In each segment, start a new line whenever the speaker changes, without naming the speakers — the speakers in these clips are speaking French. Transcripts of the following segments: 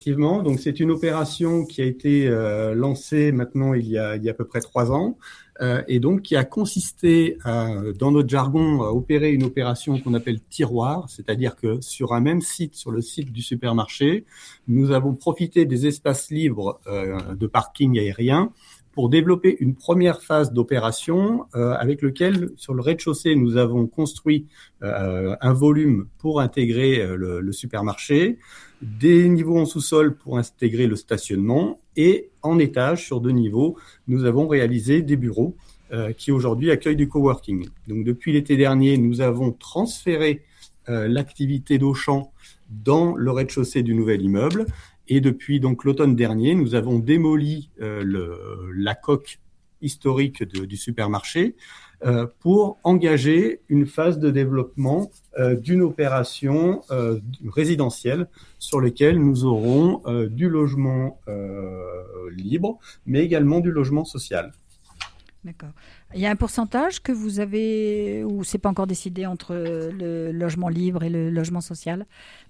Effectivement, donc c'est une opération qui a été lancée maintenant il y a à peu près 3 ans, et donc qui a consisté dans notre jargon, à opérer une opération qu'on appelle tiroir, c'est-à-dire que sur un même site, sur le site du supermarché, nous avons profité des espaces libres de parking aérien pour développer une première phase d'opération avec lequel, sur le rez-de-chaussée, nous avons construit un volume pour intégrer le supermarché, des niveaux en sous-sol pour intégrer le stationnement, et en étage, sur 2 niveaux, nous avons réalisé des bureaux qui aujourd'hui accueillent du coworking. Donc depuis l'été dernier, nous avons transféré l'activité d'Auchan dans le rez-de-chaussée du nouvel immeuble. Et depuis donc l'automne dernier, nous avons démoli la coque historique du supermarché pour engager une phase de développement d'une opération résidentielle sur laquelle nous aurons du logement libre, mais également du logement social.
D'accord. Il y a un pourcentage que vous avez, ou c'est pas encore décidé, entre le logement libre et le logement social?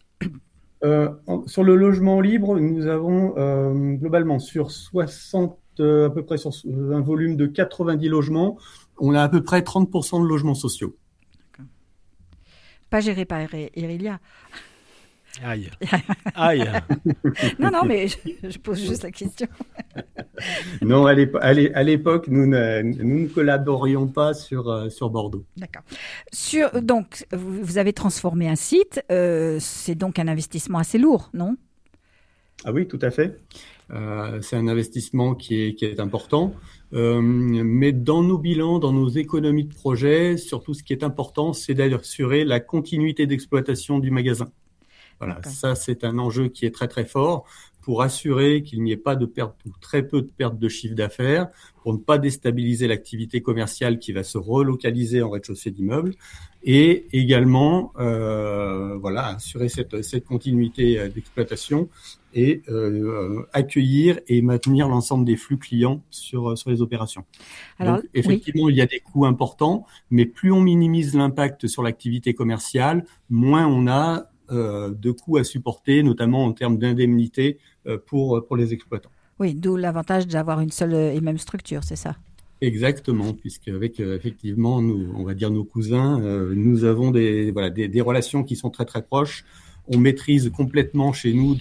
Sur le logement libre, nous avons globalement sur 60, à peu près sur un volume de 90 logements, on a à peu près 30% de logements sociaux.
D'accord. Pas géré par Irilia.
Aïe. Aïe.
Non, mais je pose juste la question.
Non, à l'époque, nous ne collaborions pas sur Bordeaux.
D'accord. Donc, vous avez transformé un site. C'est donc un investissement assez lourd, non?
Ah oui, tout à fait. C'est un investissement qui est important. Mais dans nos bilans, dans nos économies de projet, surtout ce qui est important, c'est d'assurer la continuité d'exploitation du magasin. Voilà, d'accord. Ça c'est un enjeu qui est très très fort pour assurer qu'il n'y ait pas de perte ou très peu de perte de chiffre d'affaires, pour ne pas déstabiliser l'activité commerciale qui va se relocaliser en rez-de-chaussée d'immeuble, et également assurer cette continuité d'exploitation et accueillir et maintenir l'ensemble des flux clients sur les opérations. Alors, donc, effectivement, oui, il y a des coûts importants, mais plus on minimise l'impact sur l'activité commerciale, moins on a de coûts à supporter, notamment en termes d'indemnité pour les exploitants.
Oui, d'où l'avantage d'avoir une seule et même structure, c'est ça?
Exactement, puisque avec effectivement, on va dire nos cousins, nous avons des relations qui sont très très proches. On maîtrise complètement chez nous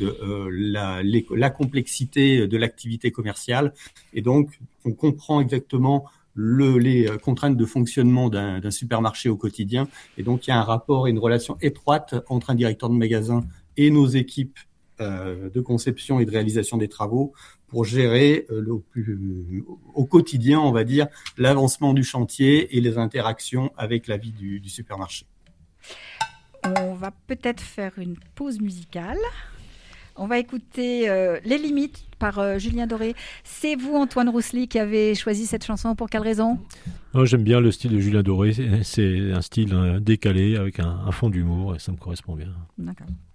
la complexité de l'activité commerciale, et donc on comprend exactement les contraintes de fonctionnement d'un supermarché au quotidien. Et donc, il y a un rapport et une relation étroite entre un directeur de magasin et nos équipes de conception et de réalisation des travaux pour gérer au quotidien, on va dire, l'avancement du chantier et les interactions avec la vie du supermarché.
On va peut-être faire une pause musicale. On va écouter Les Limites par Julien Doré. C'est vous, Antoine Roussely, qui avez choisi cette chanson. Pour quelle raison?
J'aime bien le style de Julien Doré. C'est un style décalé avec un fond d'humour et ça me correspond bien.
D'accord.